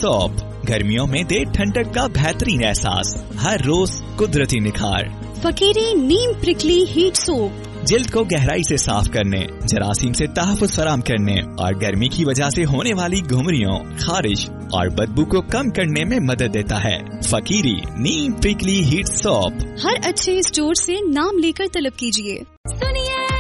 Soap गर्मियों में दे ठंडक का बेहतरीन एहसास, हर रोज कुदरती निखार। फकीरी नीम प्रिकली हीट सोप जिल्द को गहराई से साफ करने, जरासीम से तहफ़्फ़ुज़ फराम करने और गर्मी की वजह से होने वाली घुमरियों, खारिश और बदबू को कम करने में मदद देता है। फकीरी नीम प्रिकली हीट सोप हर अच्छे स्टोर से नाम लेकर तलब कीजिए। सुनिए